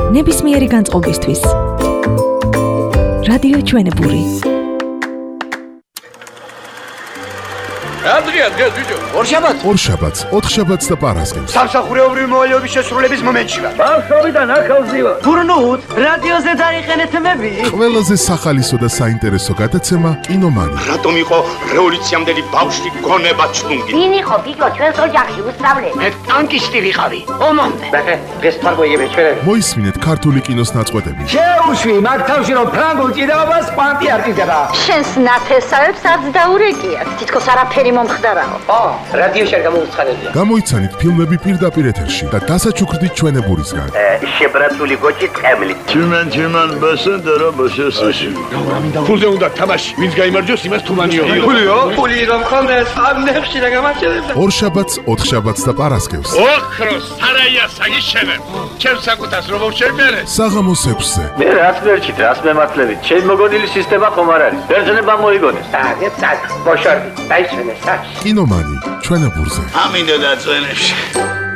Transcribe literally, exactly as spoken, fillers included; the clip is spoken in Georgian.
ნებისმიერი განწყობისთვის. რადიო ჩვენებური. Andrea, Andrea, ბიჭო. ორშაბათს? ორშაბათს, ოთხშაბათს და პარასკევს. სამსახურეობრივი მოვალეობის შესრულების მომენტში ვარ. ბავშვობიდან ახალზევა. გურნუთ, რადიოზე დაიხენეთ მები. ყველაზე სახალისო და საინტერესო გადაცემა კინომანი. რატომ იყო რევოლუციამდელი ბავშვი გონება ჩუნგი? ვინ იყო ბიჭო ჩვენს ოჯახში უსწავლე? მე ტანკისტი ვიყავი. ომამდე. ბახე, დღეს ფარგოიები ჩვენები. მოისმინეთ ქართული კინოს ნაწყვეტები. შეუშვი, მაგ თავში რომ ფრანგულ ჭიდაობას კვანტი არ ჭირდება. შენს ნათესავებს არც დაურეკიათ. თითქოს არაფერი მომხდარაო. ო, რადიოში არ გამოუცხადებია. გამოიცანით ფილმები პირდაპირ ეთერში და დასაჩუქრდით ჩვენებურისგან. შებრაცული გოჭი ტყემლი. Tümen tümen basındara başasın. ფულზე უნდა თამაში. ვინც გაიმარჯვოს, იმას თუმანიო. ფულიო? ფული რომ ხონდეს, ამნებში რა გამარჯვებდა. ორშაბათს, ოთხშაბათს და პარასკევს. ოქროს სარაია საგიშენე. ჩემს საკუთას რომ შევმერე. საღამოს ექვსზე. მე რაც მერჩით, რაც მემართლებით. ჩემ მოგონილი სისტემა ხომ არ არის. ბერძნება მოიგონეს. აგეთ სად, ბოშორდი. დაიშვენე სად. კინომანი ჩვენებურზე. ამინდა დაწვენებში.